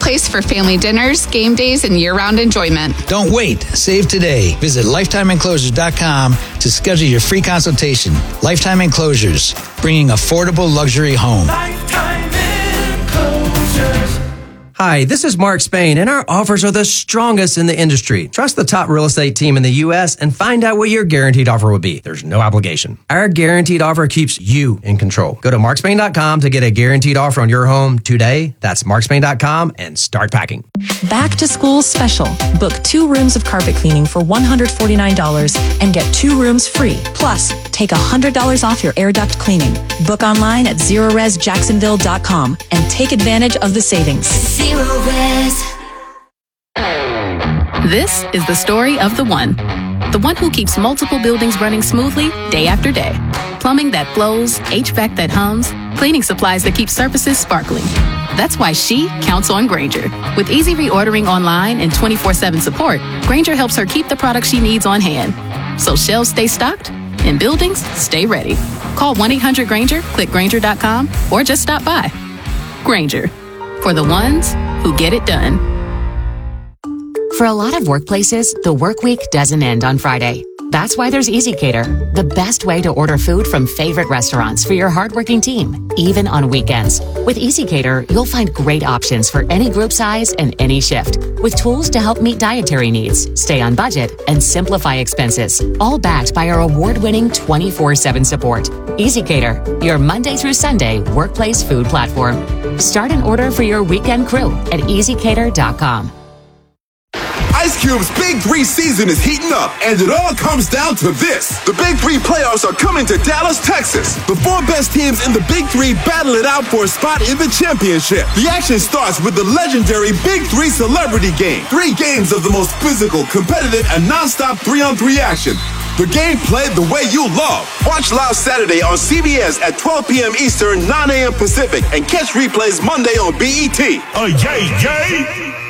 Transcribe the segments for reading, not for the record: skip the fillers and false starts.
place for family dinners, game days, and year-round enjoyment. Don't wait. Save today. Visit LifetimeEnclosures.com to schedule your free consultation. Lifetime Enclosures, bringing affordable luxury home. Lifetime Enclosures. Hi, this is Mark Spain, and our offers are the strongest in the industry. Trust the top real estate team in the U.S. and find out what your guaranteed offer will be. There's no obligation. Our guaranteed offer keeps you in control. Go to markspain.com to get a guaranteed offer on your home today. That's markspain.com and start packing. Back to school special. Book 2 rooms of carpet cleaning for $149 and get 2 rooms free. Plus, take $100 off your air duct cleaning. Book online at ZeroResJacksonville.com and take advantage of the savings. Zero Res. This is the story of the one who keeps multiple buildings running smoothly day after day. Plumbing that flows, HVAC that hums, cleaning supplies that keep surfaces sparkling. That's why she counts on Grainger. With easy reordering online and 24/7 support, Grainger helps her keep the products she needs on hand. So shelves stay stocked and buildings stay ready. Call 1-800-GRAINGER, click Grainger.com, or just stop by. Grainger, for the ones who get it done. For a lot of workplaces, the work week doesn't end on Friday. That's why there's EasyCater, the best way to order food from favorite restaurants for your hardworking team, even on weekends. With EasyCater, you'll find great options for any group size and any shift, with tools to help meet dietary needs, stay on budget, and simplify expenses, all backed by our award-winning 24/7 support. EasyCater, your Monday through Sunday workplace food platform. Start an order for your weekend crew at easycater.com. Ice Cube's Big 3 season is heating up, and it all comes down to this. The Big 3 playoffs are coming to Dallas, Texas. The 4 best teams in the Big 3 battle it out for a spot in the championship. The action starts with the legendary Big 3 Celebrity Game. 3 games of the most physical, competitive, and non-stop 3-on-3 action. The game played the way you love. Watch live Saturday on CBS at 12 p.m. Eastern, 9 a.m. Pacific, and catch replays Monday on BET. Yay!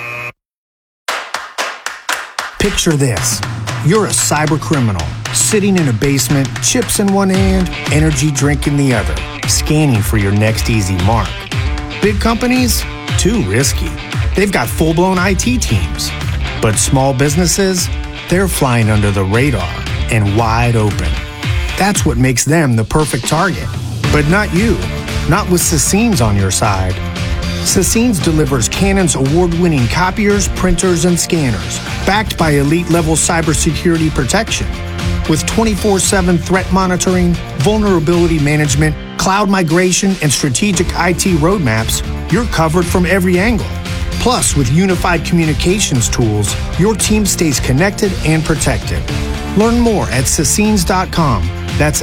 Picture this. You're a cyber criminal, sitting in a basement, chips in one hand, energy drink in the other, scanning for your next easy mark. Big companies? Too risky. They've got full-blown IT teams. But small businesses? They're flying under the radar and wide open. That's what makes them the perfect target. But not you. Not with Sassines on your side. Sassines delivers Canon's award-winning copiers, printers, and scanners, backed by elite-level cybersecurity protection. With 24/7 threat monitoring, vulnerability management, cloud migration, and strategic IT roadmaps, you're covered from every angle. Plus, with unified communications tools, your team stays connected and protected. Learn more at Sassines.com. That's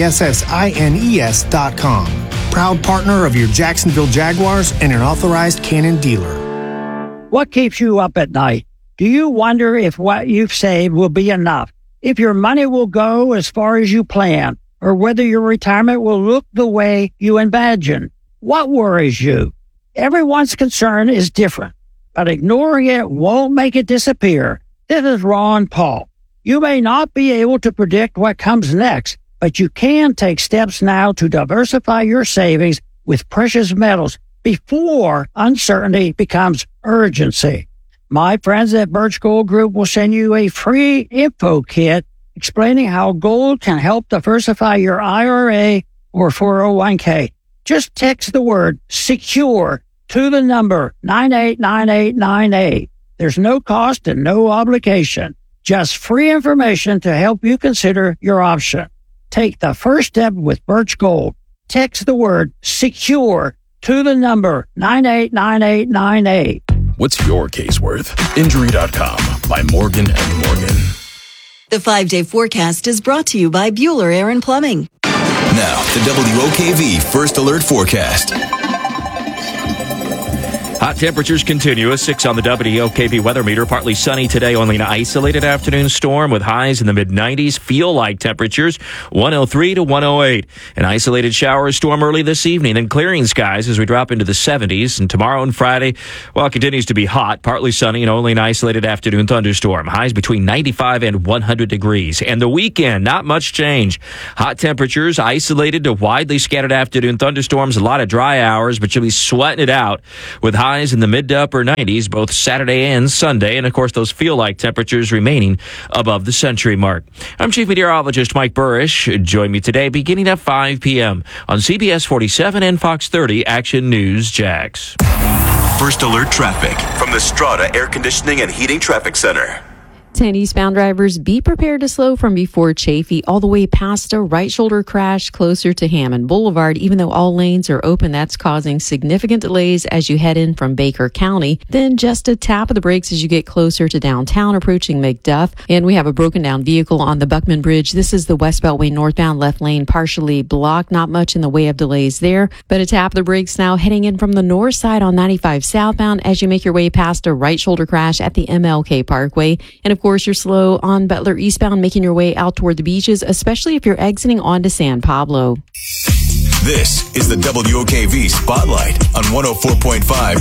SISSINES.com. Proud partner of your Jacksonville Jaguars and an authorized Canon dealer. What keeps you up at night? Do you wonder if what you've saved will be enough? If your money will go as far as you plan? Or whether your retirement will look the way you imagine? What worries you? Everyone's concern is different, but ignoring it won't make it disappear. This is Ron Paul. You may not be able to predict what comes next, but you can take steps now to diversify your savings with precious metals before uncertainty becomes urgency. My friends at Birch Gold Group will send you a free info kit explaining how gold can help diversify your IRA or 401k. Just text the word SECURE to the number 989898. There's no cost and no obligation. Just free information to help you consider your option. Take the first step with Birch Gold. Text the word SECURE to the number 989898. What's your case worth? Injury.com by Morgan & Morgan. The 5-day forecast is brought to you by Bueller Air and Plumbing. Now, the WOKV First Alert Forecast. Hot temperatures continue. A 6 on the WOKV weather meter. Partly sunny today, only an isolated afternoon storm with highs in the mid-90s. Feel like temperatures 103 to 108. An isolated shower storm early this evening, then clearing skies as we drop into the 70s. And tomorrow and Friday, well, it continues to be hot, partly sunny, and only an isolated afternoon thunderstorm. Highs between 95 and 100 degrees. And the weekend, not much change. Hot temperatures, isolated to widely scattered afternoon thunderstorms, a lot of dry hours, but you'll be sweating it out with highs highs in the mid to upper 90s both Saturday and Sunday. And of course, those feel like temperatures remaining above the century mark. I'm Chief Meteorologist Mike Burrish. Join me today beginning at 5 p.m. on CBS 47 and Fox 30 Action News Jax. First alert traffic from the Strata Air Conditioning and Heating Traffic Center. 10 eastbound drivers, be prepared to slow from before Chaffee all the way past a right shoulder crash closer to Hammond Boulevard. Even though all lanes are open, that's causing significant delays as you head in from Baker County. Then just a tap of the brakes as you get closer to downtown approaching McDuff. And we have a broken down vehicle on the Buckman Bridge. This is the West Beltway northbound left lane partially blocked. Not much in the way of delays there, but a tap of the brakes now heading in from the north side on 95 southbound as you make your way past a right shoulder crash at the MLK Parkway. And of course, you're slow on Butler eastbound, making your way out toward the beaches, especially if you're exiting onto San Pablo. This is the WOKV Spotlight on 104.5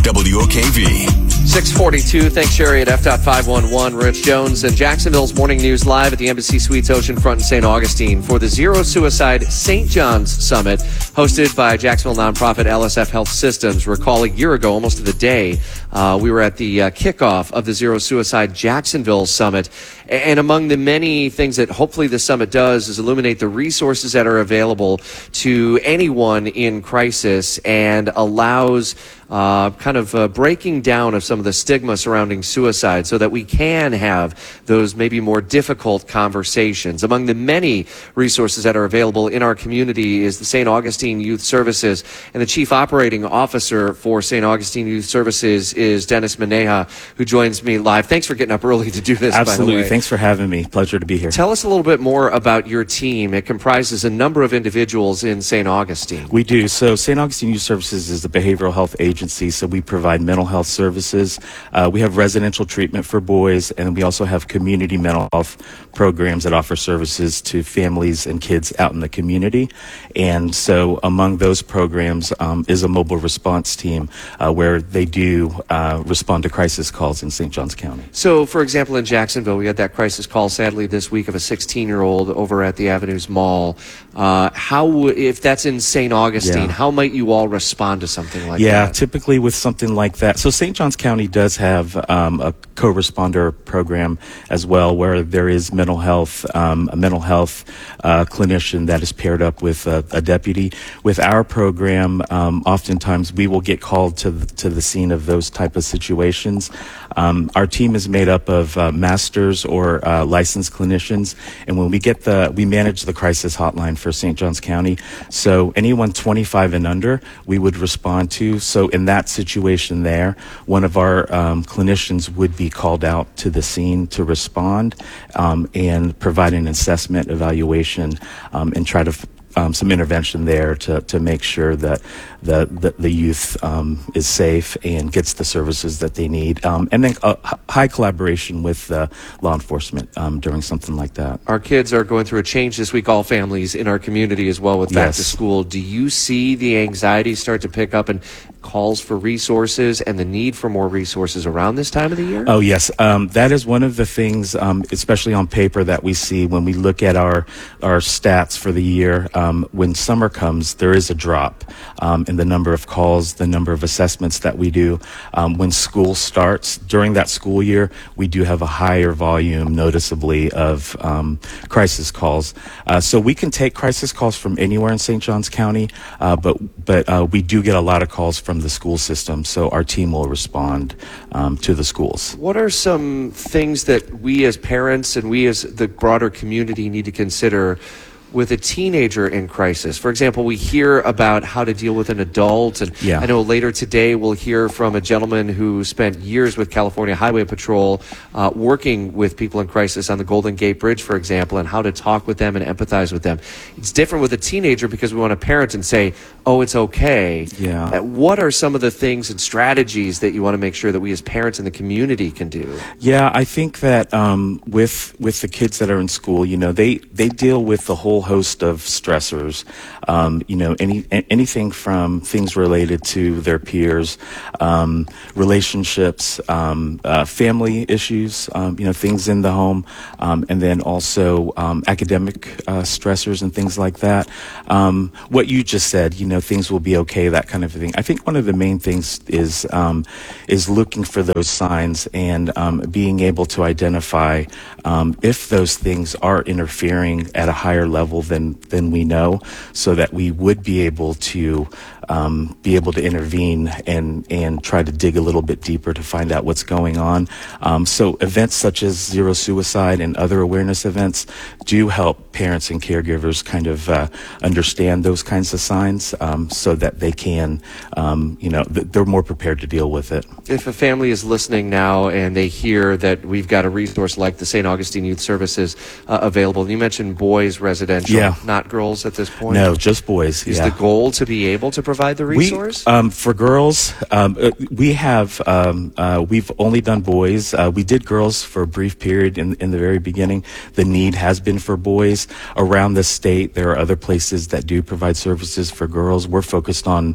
WOKV. 642. Thanks, Sherry at F.511. Rich Jones and Jacksonville's Morning News live at the Embassy Suites Oceanfront in St. Augustine for the Zero Suicide St. John's Summit, hosted by Jacksonville nonprofit LSF Health Systems. Recall a year ago, almost to the day, we were at the kickoff of the Zero Suicide Jacksonville Summit. And among the many things that hopefully the summit does is illuminate the resources that are available to anyone in crisis and allows breaking down of some of the stigma surrounding suicide so that we can have those maybe more difficult conversations. Among the many resources that are available in our community is the St. Augustine Youth Services, and the Chief Operating Officer for St. Augustine Youth Services is Dennis Maneja, who joins me live. Thanks for getting up early to do this, Absolutely. by the way. Thanks for having me. Pleasure to be here. Tell us a little bit more about your team. It comprises a number of individuals in St. Augustine. We do. So St. Augustine Youth Services is a behavioral health agency, so we provide mental health services. We have residential treatment for boys, and we also have community mental health programs that offer services to families and kids out in the community. And so among those programs is a mobile response team where they do respond to crisis calls in St. Johns County. So, for example, in Jacksonville, we had that crisis call, sadly, this week of a 16-year-old over at the Avenues Mall. If that's in St. Augustine, how might you all respond to something like that? Yeah, typically with something like that. So St. Johns County does have a co-responder program as well, where there is a mental health clinician that is paired up with a deputy. With our program, oftentimes we will get called to the scene of those type of situations. Our team is made up of masters or licensed clinicians, and when we manage the crisis hotline for St. Johns County. So anyone 25 and under, we would respond to. So in that situation there, one of our clinicians would be called out to the scene to respond and provide an assessment evaluation and try to some intervention there to make sure that the youth is safe and gets the services that they need. And then high collaboration with law enforcement during something like that. Our kids are going through a change this week, all families in our community as well, with back to school. Do you see the anxiety start to pick up and calls for resources and the need for more resources around this time of the year? Oh, yes. That is one of the things, especially on paper, that we see when we look at our stats for the year. When summer comes, there is a drop in the number of calls, the number of assessments that we do. When school starts, during that school year, we do have a higher volume, noticeably, of crisis calls. So we can take crisis calls from anywhere in St. Johns County, but we do get a lot of calls from the school system, so our team will respond to the schools. What are some things that we as parents and we as the broader community need to consider with a teenager in crisis? For example, we hear about how to deal with an adult, and I know later today we'll hear from a gentleman who spent years with California Highway Patrol working with people in crisis on the Golden Gate Bridge, for example, and how to talk with them and empathize with them. It's different with a teenager because we want to parent and say, oh, it's okay. Yeah. What are some of the things and strategies that you want to make sure that we as parents in the community can do? Yeah, I think that with the kids that are in school, they deal with the whole whole host of stressors. Anything from things related to their peers, relationships, family issues, things in the home, and then also academic stressors and things like that. What you just said, things will be okay, that kind of thing. I think one of the main things is looking for those signs and being able to identify if those things are interfering at a higher level than we know, so that we would be able to intervene and try to dig a little bit deeper to find out what's going on. So events such as Zero Suicide and other awareness events do help parents and caregivers kind of understand those kinds of signs, so that they can, they're more prepared to deal with it. If a family is listening now and they hear that we've got a resource like the St. Augustine Youth Services available, and you mentioned boys residential, not girls at this point? No, just boys. Is the goal to be able to provide the resource? For girls, we have, we've only done boys. We did girls for a brief period in the very beginning. The need has been for boys. Around the state, there are other places that do provide services for girls. We're focused on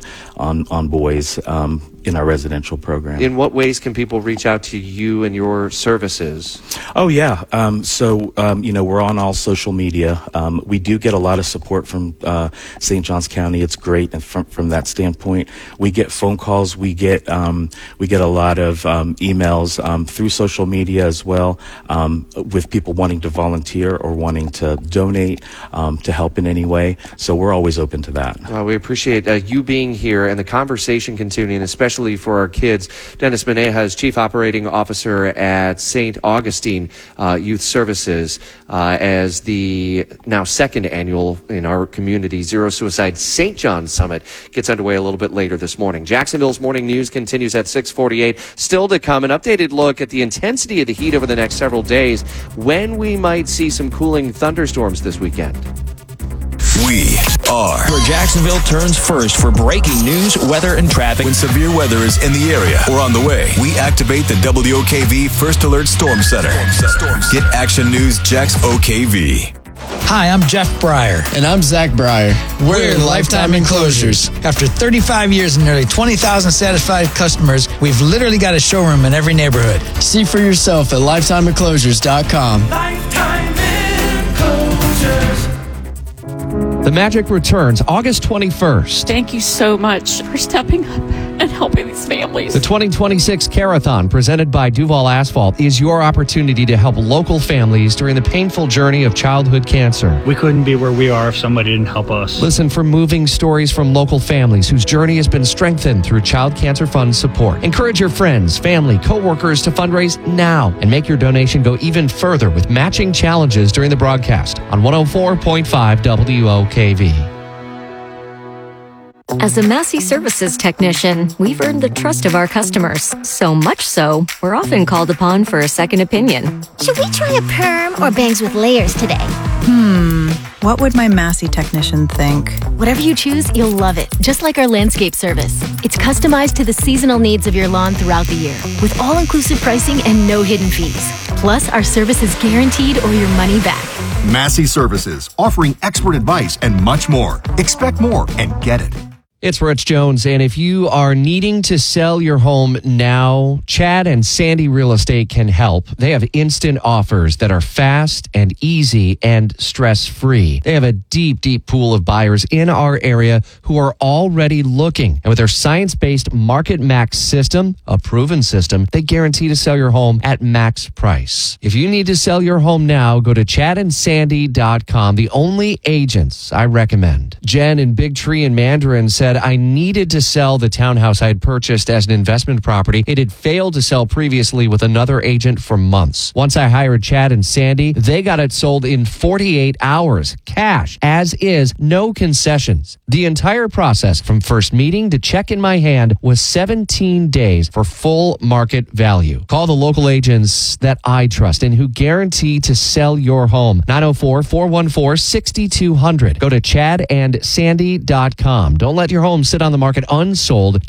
boys in our residential program. In what ways can people reach out to you and your services? Oh, yeah. We're on all social media. We do get a lot of support from St. Johns County. It's great, and from that standpoint, we get phone calls. We get a lot of emails through social media as well, with people wanting to volunteer or wanting to donate to help in any way. So we're always open to that. We appreciate you being here and the conversation continuing, especially for our kids. Dennis Meneja is Chief Operating Officer at St. Augustine Youth Services, as the now second annual in our community Zero Suicide St. John Summit gets underway a little bit later this morning. Jacksonville's morning news continues at 6:48. Still to come, an updated look at the intensity of the heat over the next several days, when we might see some cooling thunderstorms this weekend. We are where Jacksonville turns first for breaking news, weather, and traffic. When severe weather is in the area or on the way, we activate the WOKV First Alert Storm Center. Get Action News Jax OKV. Hi, I'm Jeff Breyer. And I'm Zach Breyer. We're Lifetime Enclosures. After 35 years and nearly 20,000 satisfied customers, we've literally got a showroom in every neighborhood. See for yourself at lifetimeenclosures.com. Lifetime Enclosures. The Magic returns August 21st. Thank you so much for stepping up and helping these families. The 2026 Carathon, presented by Duval Asphalt, is your opportunity to help local families during the painful journey of childhood cancer. We couldn't be where we are if somebody didn't help us. Listen for moving stories from local families whose journey has been strengthened through Child Cancer Fund support. Encourage your friends, family, co-workers to fundraise now and make your donation go even further with matching challenges during the broadcast on 104.5 WOKV. As a Massey Services technician, we've earned the trust of our customers. So much so, we're often called upon for a second opinion. Should we try a perm or bangs with layers today? What would my Massey technician think? Whatever you choose, you'll love it. Just like our landscape service. It's customized to the seasonal needs of your lawn throughout the year, with all-inclusive pricing and no hidden fees. Plus, our service is guaranteed or your money back. Massey Services, offering expert advice and much more. Expect more and get it. It's Rich Jones, and if you are needing to sell your home now, Chad and Sandy Real Estate can help. They have instant offers that are fast and easy and stress-free. They have a deep, deep pool of buyers in our area who are already looking. And with their science-based Market Max system, a proven system, they guarantee to sell your home at max price. If you need to sell your home now, go to chadandsandy.com, the only agents I recommend. Jen in Big Tree and Mandarin said, I needed to sell the townhouse I had purchased as an investment property. It had failed to sell previously with another agent for months. Once I hired Chad and Sandy, they got it sold in 48 hours. Cash, as is, no concessions. The entire process from first meeting to check in my hand was 17 days for full market value. Call the local agents that I trust and who guarantee to sell your home. 904-414-6200. Go to chadandsandy.com. Don't let your home sit on the market unsold.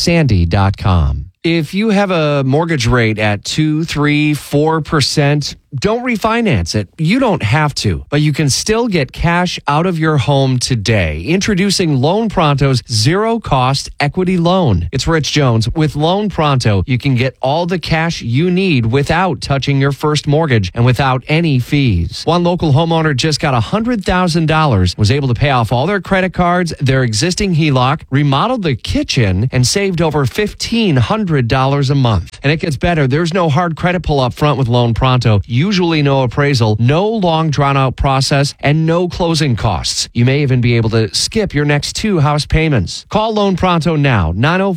chadandsandy.com. If you have a mortgage rate at 2, 3, 4%, don't refinance it. You don't have to, but you can still get cash out of your home today. Introducing Loan Pronto's zero-cost equity loan. It's Rich Jones. With Loan Pronto, you can get all the cash you need without touching your first mortgage and without any fees. One local homeowner just got $100,000, was able to pay off all their credit cards, their existing HELOC, remodeled the kitchen, and saved over $1,500 a month. And it gets better. There's no hard credit pull up front with Loan Pronto. Usually no appraisal, no long drawn out process, and no closing costs. You may even be able to skip your next 2 house payments. Call Loan Pronto now,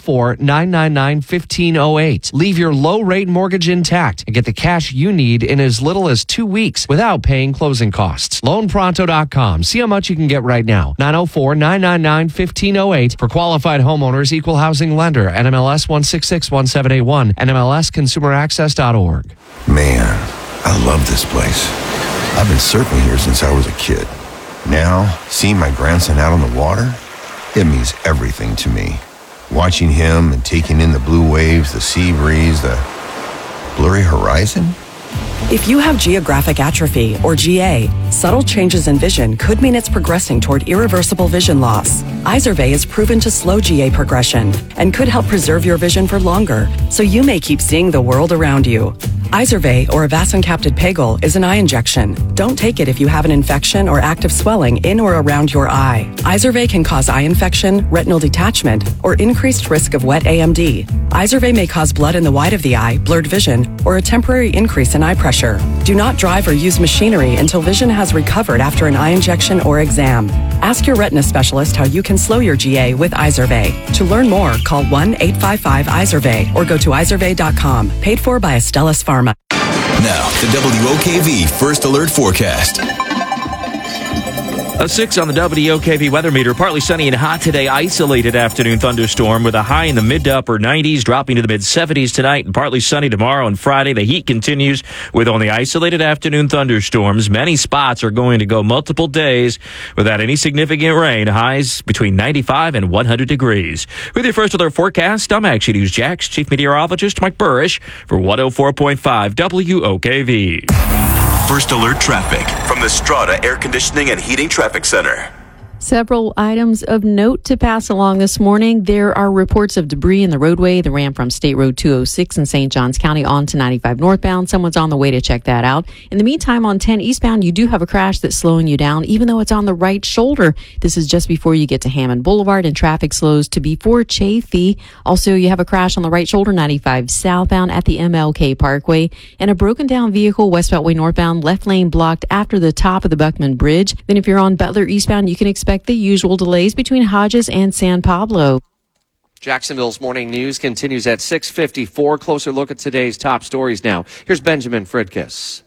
904-999-1508. Leave your low rate mortgage intact and get the cash you need in as little as 2 weeks without paying closing costs. LoanPronto.com. See how much you can get right now. 904-999-1508 for qualified homeowners, equal housing lender, NMLS 1661781, NMLSconsumeraccess.org. Man, I love this place. I've been surfing here since I was a kid. Now, seeing my grandson out on the water, it means everything to me. Watching him and taking in the blue waves, the sea breeze, the blurry horizon. If you have geographic atrophy, or GA, subtle changes in vision could mean it's progressing toward irreversible vision loss. Izervay is proven to slow GA progression and could help preserve your vision for longer, so you may keep seeing the world around you. Izervay, or avacincaptad pegol, is an eye injection. Don't take it if you have an infection or active swelling in or around your eye. Izervay can cause eye infection, retinal detachment, or increased risk of wet AMD. Izervay may cause blood in the white of the eye, blurred vision, or a temporary increase in eye pressure. Do not drive or use machinery until vision has recovered after an eye injection or exam. Ask your retina specialist how you can slow your GA with Izervay. To learn more, call 1-855-IZERVAY or go to izervay.com. Paid for by Astellas Pharma. Now, the WOKV First Alert Forecast. A 6 on the WOKV weather meter. Partly sunny and hot today. Isolated afternoon thunderstorm with a high in the mid to upper 90s, dropping to the mid 70s tonight, and partly sunny tomorrow and Friday. The heat continues with only isolated afternoon thunderstorms. Many spots are going to go multiple days without any significant rain. Highs between 95 and 100 degrees. With your First Alert Forecast, I'm Action News Jax Chief Meteorologist Mike Burrish for 104.5 WOKV. First Alert Traffic from the Strata Air Conditioning and Heating Traffic Center. Several items of note to pass along this morning. There are reports of debris in the roadway that ran from State Road 206 in St. Johns County on to 95 northbound. Someone's on the way to check that out. In the meantime, on 10 eastbound, you do have a crash that's slowing you down, even though it's on the right shoulder. This is just before you get to Hammond Boulevard, and traffic slows to before Chaffee. Also, you have a crash on the right shoulder, 95 southbound at the MLK Parkway, and a broken down vehicle west Beltway northbound, left lane blocked after the top of the Buckman Bridge. Then if you're on Butler eastbound, you can expect the usual delays between Hodges and San Pablo. Jacksonville's morning news continues at 6:54. Closer look at today's top stories now. Here's Benjamin Fridkiss.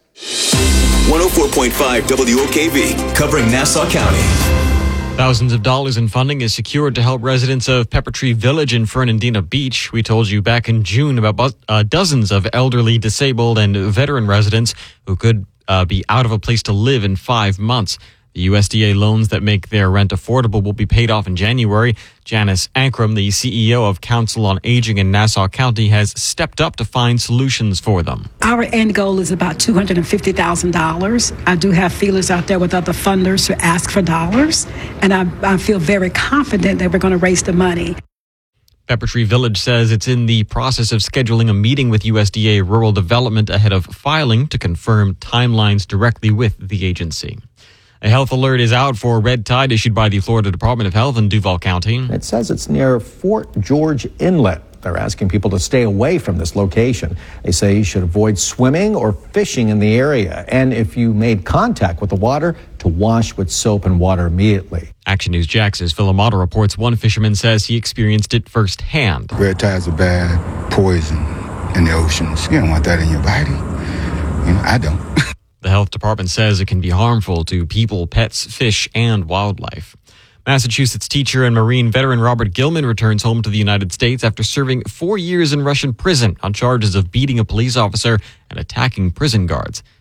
104.5 WOKV, covering Nassau County. Thousands of dollars in funding is secured to help residents of Pepper Tree Village in Fernandina Beach. We told you back in June about dozens of elderly, disabled, and veteran residents who could be out of a place to live in 5 months. The USDA loans that make their rent affordable will be paid off in January. Janice Ankrum, the CEO of Council on Aging in Nassau County, has stepped up to find solutions for them. Our end goal is about $250,000. I do have feelers out there with other funders who ask for dollars, and I feel very confident that we're going to raise the money. Pepper Tree Village says it's in the process of scheduling a meeting with USDA Rural Development ahead of filing to confirm timelines directly with the agency. A health alert is out for red tide issued by the Florida Department of Health in Duval County. It says it's near Fort George Inlet. They're asking people to stay away from this location. They say you should avoid swimming or fishing in the area. And if you made contact with the water, to wash with soap and water immediately. Action News Jax's Phil Amato reports one fisherman says he experienced it firsthand. Red tides are bad, poison in the oceans. You don't want that in your body. I don't. The health department says it can be harmful to people, pets, fish, and wildlife. Massachusetts teacher and Marine veteran Robert Gilman returns home to the United States after serving 4 years in Russian prison on charges of beating a police officer and attacking prison guards.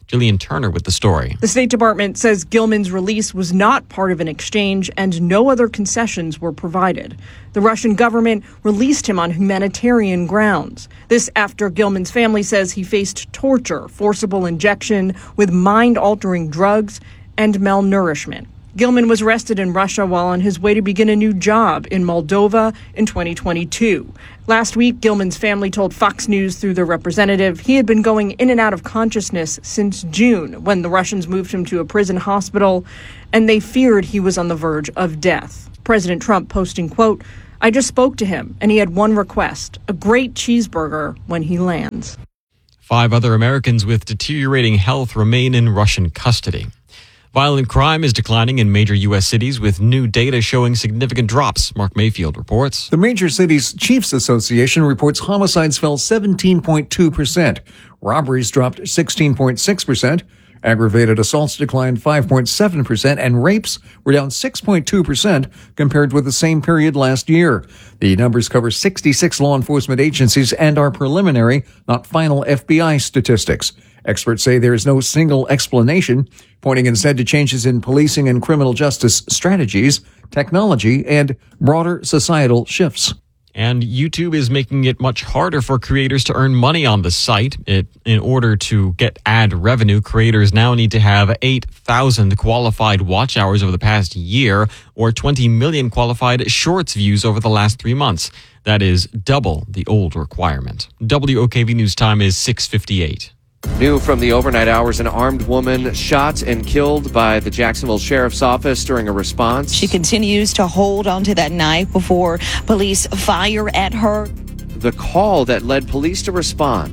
Jillian Turner with the story. The State Department says Gilman's release was not part of an exchange and no other concessions were provided. The Russian government released him on humanitarian grounds. This after Gilman's family says he faced torture, forcible injection with mind-altering drugs, and malnourishment. Gilman was arrested in Russia while on his way to begin a new job in Moldova in 2022. Last week, Gilman's family told Fox News through their representative he had been going in and out of consciousness since June when the Russians moved him to a prison hospital, and they feared he was on the verge of death. President Trump posting, quote, "I just spoke to him, and he had one request, a great cheeseburger when he lands." 5 other Americans with deteriorating health remain in Russian custody. Violent crime is declining in major U.S. cities with new data showing significant drops. Mark Mayfield reports. The Major Cities Chiefs Association reports homicides fell 17.2%. Robberies dropped 16.6%. Aggravated assaults declined 5.7%, and rapes were down 6.2% compared with the same period last year. The numbers cover 66 law enforcement agencies and are preliminary, not final FBI statistics. Experts say there is no single explanation, pointing instead to changes in policing and criminal justice strategies, technology, and broader societal shifts. And YouTube is making it much harder for creators to earn money on the site. In order to get ad revenue, creators now need to have 8,000 qualified watch hours over the past year or 20 million qualified shorts views over the last 3 months. That is double the old requirement. WOKV News Time is 6:58. New from the overnight hours, an armed woman shot and killed by the Jacksonville Sheriff's Office during a response. She continues to hold onto that knife before police fire at her. The call that led police to respond.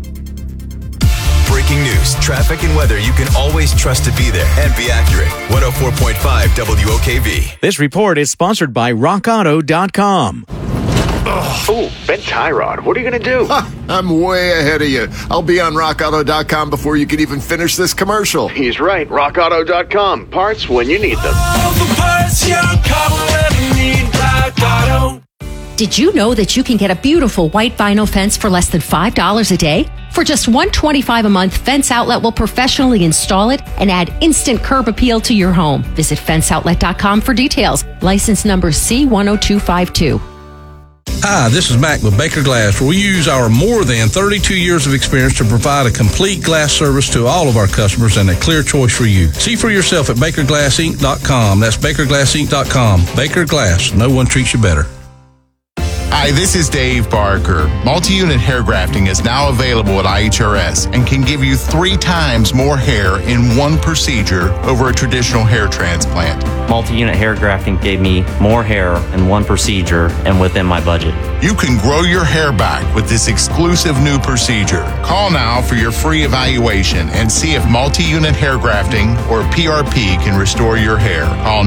Breaking news, traffic, and weather you can always trust to be there and be accurate. 104.5 WOKV. This report is sponsored by RockAuto.com. Oh, bent tie rod. What are you going to do? I'm way ahead of you. I'll be on RockAuto.com before you can even finish this commercial. He's right. RockAuto.com. Parts when you need them. All the parts your car will ever need. Rock Auto. Did you know that you can get a beautiful white vinyl fence for less than $5 a day? For just $125 a month, Fence Outlet will professionally install it and add instant curb appeal to your home. Visit fenceoutlet.com for details. License number C10252. Hi, this is Mac with Baker Glass, where we use our more than 32 years of experience to provide a complete glass service to all of our customers and a clear choice for you. See for yourself at BakerGlassInc.com. That's BakerGlassInc.com. Baker Glass. No one treats you better. Hi, this is Dave Barker. Multi-unit hair grafting is now available at IHRS and can give you 3 times more hair in one procedure over a traditional hair transplant. Multi-unit hair grafting gave me more hair in one procedure and within my budget. You can grow your hair back with this exclusive new procedure. Call now for your free evaluation and see if multi-unit hair grafting or PRP can restore your hair. Call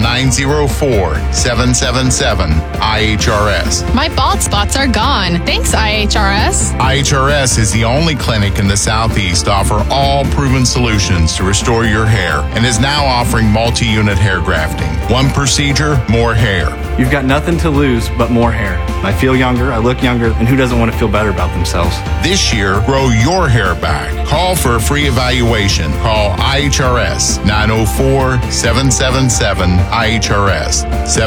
904-777-IHRS. My bald spots are gone. Thanks, IHRS. IHRS is the only clinic in the Southeast to offer all proven solutions to restore your hair and is now offering multi-unit hair grafting. One procedure, more hair. You've got nothing to lose but more hair. I feel younger, I look younger, and who doesn't want to feel better about themselves? This year, grow your hair back. Call for a free evaluation. Call IHRS 904-777-IHRS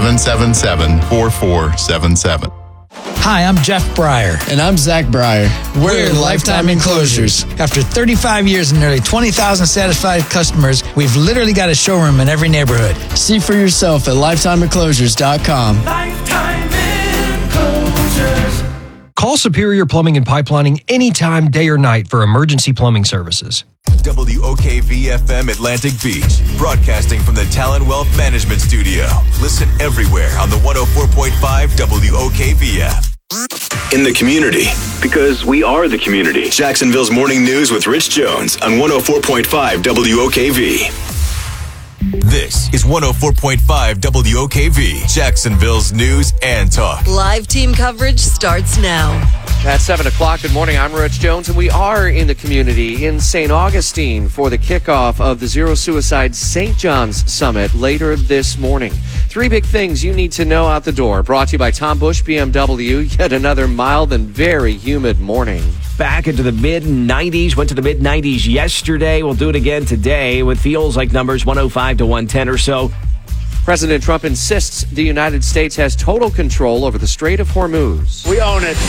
777-4477. Hi, I'm Jeff Breyer. And I'm Zach Breyer. We're Lifetime Enclosures. After 35 years and nearly 20,000 satisfied customers, we've literally got a showroom in every neighborhood. See for yourself at LifetimeEnclosures.com. Lifetime Enclosures. Call Superior Plumbing and Pipelining anytime, day or night for emergency plumbing services. WOKV-FM Atlantic Beach, broadcasting from the Talon Wealth Management Studio. Listen everywhere on the 104.5 WOKV app. In the community, because we are the community. Jacksonville's Morning News with Rich Jones on 104.5 WOKV. This is 104.5 WOKV, Jacksonville's news and talk. Live team coverage starts now. At 7 o'clock, good morning. I'm Rich Jones, and we are in the community in St. Augustine for the kickoff of the Zero Suicide St. John's Summit later this morning. 3 big things you need to know out the door. Brought to you by Tom Bush BMW. Yet another mild and very humid morning. back into the mid-90s. Went to the mid-90s yesterday. We'll do it again today with feels like numbers 105 to 110 or so. President Trump insists the United States has total control over the Strait of Hormuz. We own it.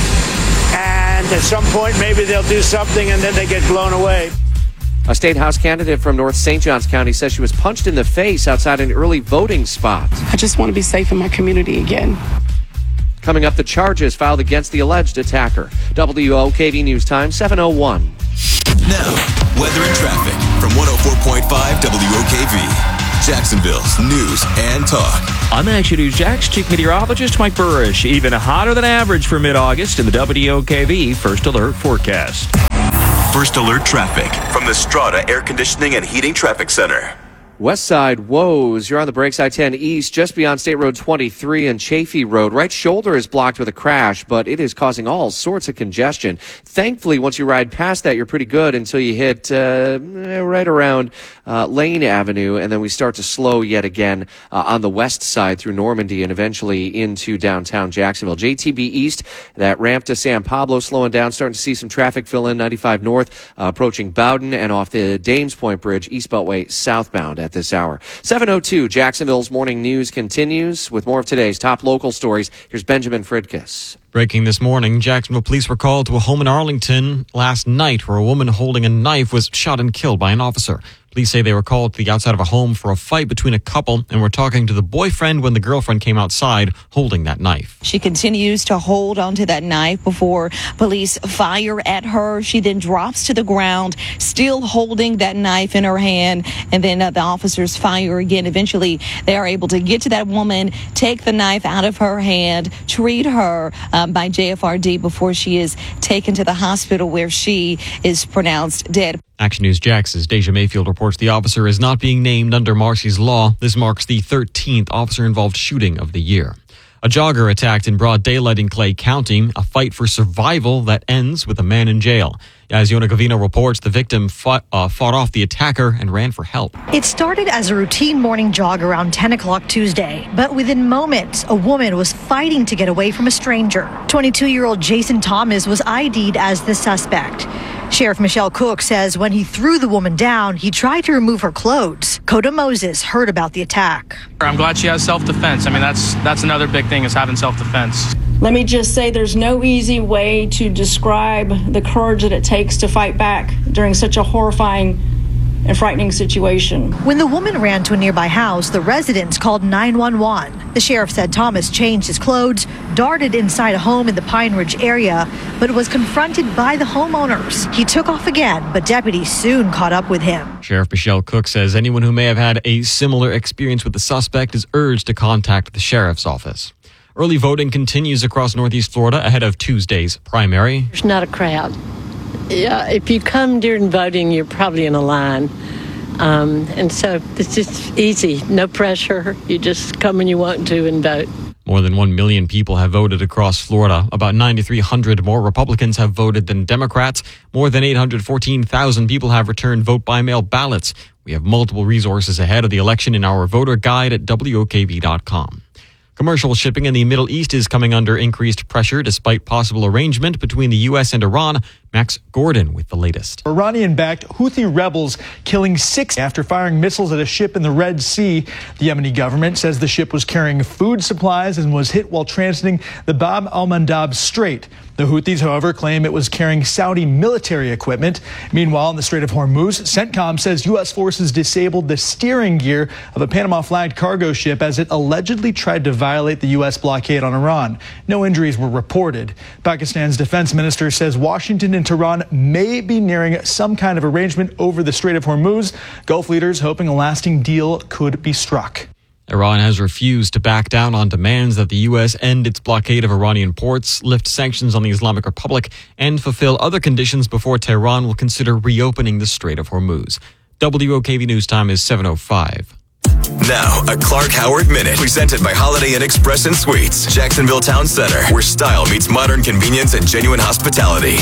And at some point, maybe they'll do something and then they get blown away. A state house candidate from North St. Johns County says she was punched in the face outside an early voting spot. I just want to be safe in my community again. Coming up, the charges filed against the alleged attacker. WOKV News Time, 7:01. Now, weather and traffic from 104.5 WOKV. Jacksonville's news and talk. I'm Action News Jax Chief Meteorologist Mike Burrish. Even hotter than average for mid-August in the WOKV First Alert forecast. First Alert traffic from the Strata Air Conditioning and Heating Traffic Center. West Side woes. You're on the brakes I-10 East, just beyond State Road 23 and Chaffee Road. Right shoulder is blocked with a crash, but it is causing all sorts of congestion. Thankfully, once you ride past that, you're pretty good until you hit right around Lane Avenue, and then we start to slow yet again on the west side through Normandy and eventually into downtown Jacksonville. JTB East, that ramp to San Pablo slowing down, starting to see some traffic fill in 95 North, approaching Bowden and off the Dames Point Bridge, East Beltway southbound at this hour. 7:02, Jacksonville's morning news continues with more of today's top local stories. Here's Benjamin Fridkes. Breaking this morning, Jacksonville police were called to a home in Arlington last night where a woman holding a knife was shot and killed by an officer. Police say they were called to the outside of a home for a fight between a couple and were talking to the boyfriend when the girlfriend came outside holding that knife. She continues to hold onto that knife before police fire at her. She then drops to the ground, still holding that knife in her hand, and then the officers fire again. Eventually, they are able to get to that woman, take the knife out of her hand, treat her by JFRD before she is taken to the hospital where she is pronounced dead. Action News Jax's Deja Mayfield reports the officer is not being named under Marcy's law. This marks the 13th officer-involved shooting of the year. A jogger attacked in broad daylight in Clay County, a fight for survival that ends with a man in jail. As Yona Gavino reports, the victim fought off the attacker and ran for help. It started as a routine morning jog around 10 o'clock Tuesday, but within moments, a woman was fighting to get away from a stranger. 22-year-old Jason Thomas was ID'd as the suspect. Sheriff Michelle Cook says when he threw the woman down, he tried to remove her clothes. Coda Moses heard about the attack. I'm glad she has self-defense. I mean, that's another big thing is having self-defense. Let me just say there's no easy way to describe the courage that it takes to fight back during such a horrifying and frightening situation. When the woman ran to a nearby house, the residents called 911. The sheriff said Thomas changed his clothes, darted inside a home in the Pine Ridge area, but was confronted by the homeowners. He took off again, but deputies soon caught up with him. Sheriff Michelle Cook says anyone who may have had a similar experience with the suspect is urged to contact the sheriff's office. Early voting continues across Northeast Florida ahead of Tuesday's primary. There's not a crowd. Yeah, if you come during voting, you're probably in a line. And so it's just easy, no pressure. You just come when you want to and vote. More than 1 million people have voted across Florida. About 9,300 more Republicans have voted than Democrats. More than 814,000 people have returned vote-by-mail ballots. We have multiple resources ahead of the election in our voter guide at WOKV.com. Commercial shipping in the Middle East is coming under increased pressure despite possible arrangement between the U.S. and Iran. Max Gordon with the latest. Iranian-backed Houthi rebels killing 6 after firing missiles at a ship in the Red Sea. The Yemeni government says the ship was carrying food supplies and was hit while transiting the Bab al-Mandab Strait. The Houthis, however, claim it was carrying Saudi military equipment. Meanwhile, in the Strait of Hormuz, CENTCOM says U.S. forces disabled the steering gear of a Panama-flagged cargo ship as it allegedly tried to violate the U.S. blockade on Iran. No injuries were reported. Pakistan's defense minister says Washington and Tehran may be nearing some kind of arrangement over the Strait of Hormuz. Gulf leaders hoping a lasting deal could be struck. Iran has refused to back down on demands that the U.S. end its blockade of Iranian ports, lift sanctions on the Islamic Republic, and fulfill other conditions before Tehran will consider reopening the Strait of Hormuz. WOKV News Time is 7:05. Now, a Clark Howard Minute, presented by Holiday Inn Express and Suites, Jacksonville Town Center, where style meets modern convenience and genuine hospitality.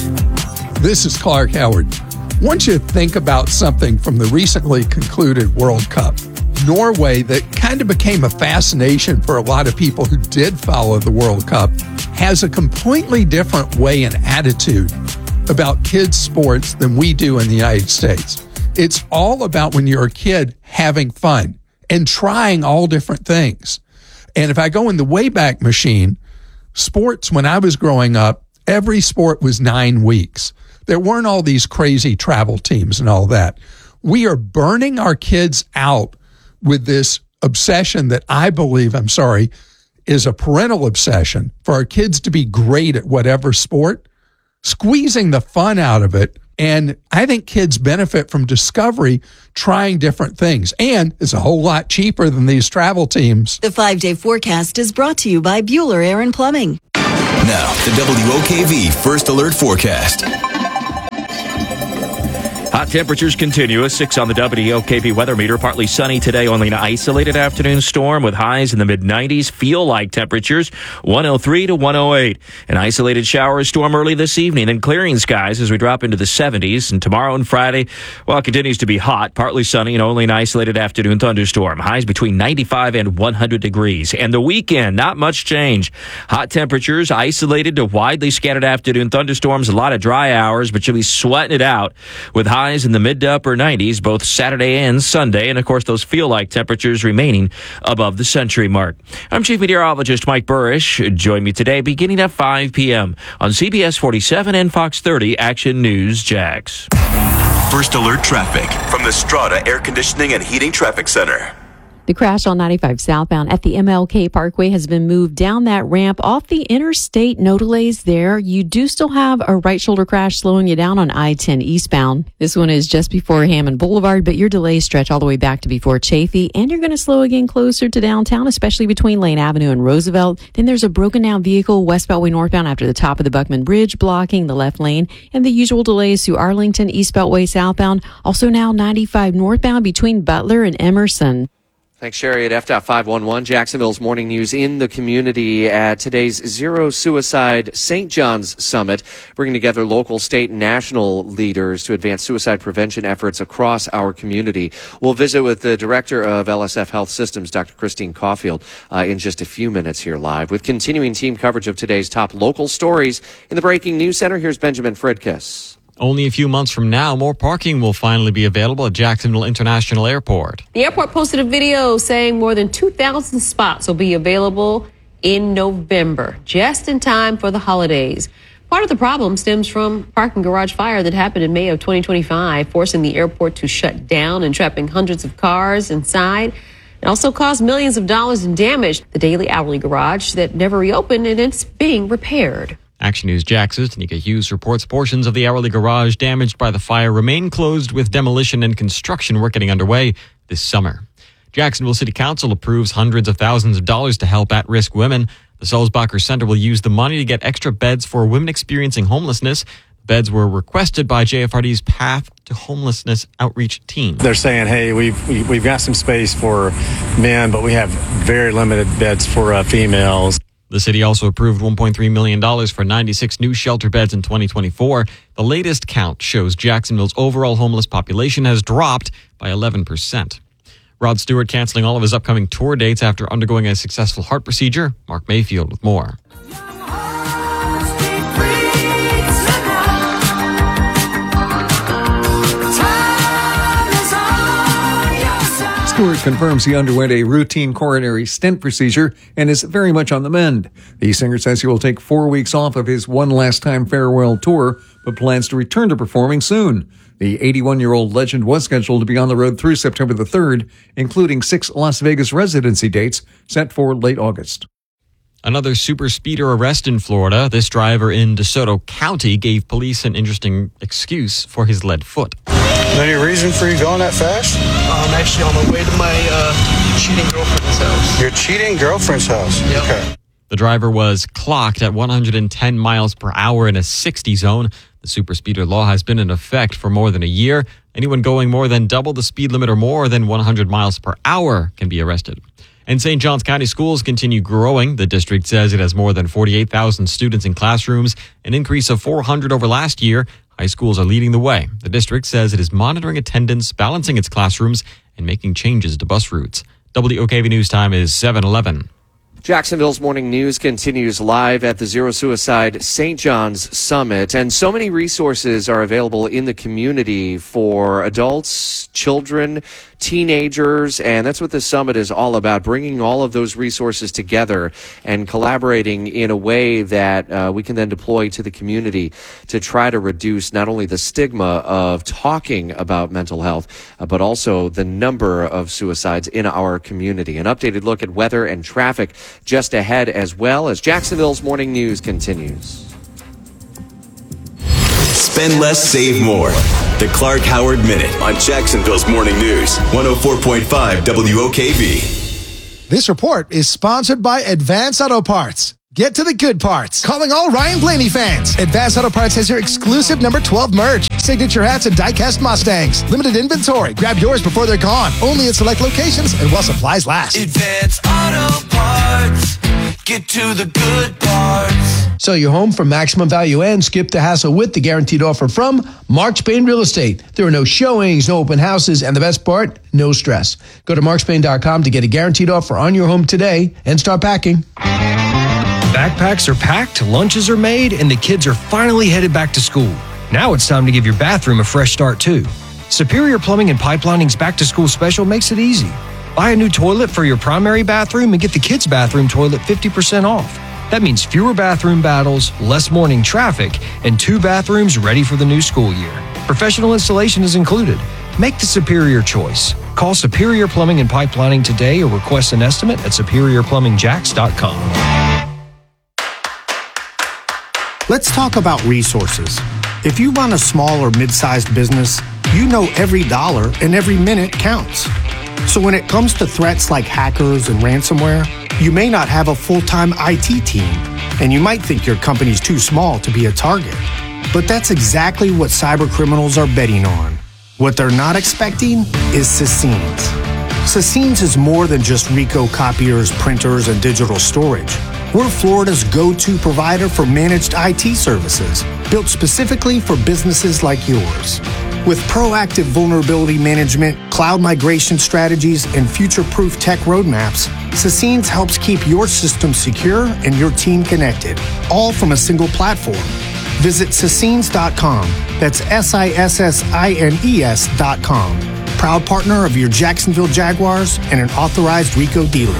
This is Clark Howard. Once you think about something from the recently concluded World Cup, Norway, that kind of became a fascination for a lot of people who did follow the World Cup, has a completely different way and attitude about kids' sports than we do in the United States. It's all about when you're a kid having fun and trying all different things. And if I go in the Wayback Machine, sports when I was growing up, every sport was 9 weeks. There weren't all these crazy travel teams and all that. We are burning our kids out with this obsession that I believe, is a parental obsession for our kids to be great at whatever sport, squeezing the fun out of it. And I think kids benefit from discovery, trying different things. And it's a whole lot cheaper than these travel teams. The 5-day forecast is brought to you by Bueller Air and Plumbing. Now, the WOKV First Alert Forecast. Hot temperatures continue. A 6 on the WOKV weather meter. Partly sunny today, only an isolated afternoon storm with highs in the mid-90s. Feel-like temperatures 103 to 108. An isolated shower storm early this evening. Then clearing skies as we drop into the 70s. And tomorrow and Friday, well, it continues to be hot. Partly sunny and only an isolated afternoon thunderstorm. Highs between 95 and 100 degrees. And the weekend, not much change. Hot temperatures, isolated to widely scattered afternoon thunderstorms. A lot of dry hours, but you'll be sweating it out with highs in the mid to upper 90s both Saturday and Sunday, and of course those feel-like temperatures remaining above the century mark. I'm Chief Meteorologist Mike Burrish. Join me today beginning at 5 p.m. on CBS 47 and Fox 30 Action News Jax. First Alert Traffic from the Strata Air Conditioning and Heating Traffic Center. The crash on 95 southbound at the MLK Parkway has been moved down that ramp off the interstate. No delays there. You do still have a right shoulder crash slowing you down on I-10 eastbound. This one is just before Hammond Boulevard, but your delays stretch all the way back to before Chafee, and you're going to slow again closer to downtown, especially between Lane Avenue and Roosevelt. Then there's a broken down vehicle west Beltway northbound after the top of the Buckman Bridge, blocking the left lane, and the usual delays to Arlington East Beltway southbound. Also now 95 northbound between Butler and Emerson. Thanks, Sherry. At F.511, Jacksonville's morning news in the community at today's Zero Suicide St. John's Summit, bringing together local, state, and national leaders to advance suicide prevention efforts across our community. We'll visit with the director of LSF Health Systems, Dr. Christine Caulfield, in just a few minutes here live. With continuing team coverage of today's top local stories in the Breaking News Center, here's Benjamin Fridkiss. Only a few months from now, more parking will finally be available at Jacksonville International Airport. The airport posted a video saying more than 2,000 spots will be available in November, just in time for the holidays. Part of the problem stems from a parking garage fire that happened in May of 2025, forcing the airport to shut down and trapping hundreds of cars inside. It also caused millions of dollars in damage. The daily hourly garage that never reopened, and it's being repaired. Action News Jax's Tanika Hughes reports portions of the hourly garage damaged by the fire remain closed, with demolition and construction work getting underway this summer. Jacksonville City Council approves hundreds of thousands of dollars to help at-risk women. The Sulzbacher Center will use the money to get extra beds for women experiencing homelessness. Beds were requested by JFRD's Path to Homelessness outreach team. They're saying, hey, we've got some space for men, but we have very limited beds for females. The city also approved $1.3 million for 96 new shelter beds in 2024. The latest count shows Jacksonville's overall homeless population has dropped by 11%. Rod Stewart canceling all of his upcoming tour dates after undergoing a successful heart procedure. Mark Mayfield with more. Stewart confirms he underwent a routine coronary stent procedure and is very much on the mend. The singer says he will take 4 weeks off of his one last time farewell tour, but plans to return to performing soon. The 81-year-old legend was scheduled to be on the road through September the 3rd, including 6 Las Vegas residency dates set for late August. Another super speeder arrest in Florida. This driver in DeSoto County gave police an interesting excuse for his lead foot. Any reason for you going that fast? I'm actually on my way to my cheating girlfriend's house. Your cheating girlfriend's house? Yep. Okay. The driver was clocked at 110 miles per hour in a 60 zone. The super speeder law has been in effect for more than a year. Anyone going more than double the speed limit or more than 100 miles per hour can be arrested. And St. Johns County schools continue growing. The district says it has more than 48,000 students in classrooms, an increase of 400 over last year. High schools are leading the way. The district says it is monitoring attendance, balancing its classrooms, and making changes to bus routes. WOKV News Time is 7:11. Jacksonville's Morning News continues live at the Zero Suicide St. John's Summit, and so many resources are available in the community for adults, children, teenagers, and that's what this summit is all about, bringing all of those resources together and collaborating in a way that we can then deploy to the community to try to reduce not only the stigma of talking about mental health, but also the number of suicides in our community. An updated look at weather and traffic just ahead, as well as Jacksonville's Morning News continues. Spend less, save more. The Clark Howard Minute on Jacksonville's Morning News, 104.5 WOKV. This report is sponsored by Advance Auto Parts. Get to the good parts. Calling all Ryan Blaney fans. Advance Auto Parts has your exclusive number 12 merch, signature hats, and die-cast Mustangs. Limited inventory. Grab yours before they're gone. Only in select locations and while supplies last. Advance Auto Parts. Get to the good parts. Sell your home for maximum value and skip the hassle with the guaranteed offer from Mark Spain Real Estate. There are no showings, no open houses, and the best part, no stress. Go to markspain.com to get a guaranteed offer on your home today and start packing. Backpacks are packed, lunches are made, and the kids are finally headed back to school. Now it's time to give your bathroom a fresh start, too. Superior Plumbing and Pipelining's back-to-school special makes it easy. Buy a new toilet for your primary bathroom and get the kids' bathroom toilet 50% off. That means fewer bathroom battles, less morning traffic, and 2 bathrooms ready for the new school year. Professional installation is included. Make the superior choice. Call Superior Plumbing and Pipelining today or request an estimate at superiorplumbingjacks.com. Let's talk about resources. If you run a small or mid-sized business, you know every dollar and every minute counts. So when it comes to threats like hackers and ransomware, you may not have a full-time IT team, and you might think your company's too small to be a target. But that's exactly what cyber criminals are betting on. What they're not expecting is Sassines. Sassines is more than just Ricoh copiers, printers, and digital storage. We're Florida's go-to provider for managed IT services, built specifically for businesses like yours. With proactive vulnerability management, cloud migration strategies, and future-proof tech roadmaps, Sassines helps keep your system secure and your team connected, all from a single platform. Visit Sassines.com. That's SISSINES.com. Proud partner of your Jacksonville Jaguars and an authorized Ricoh dealer.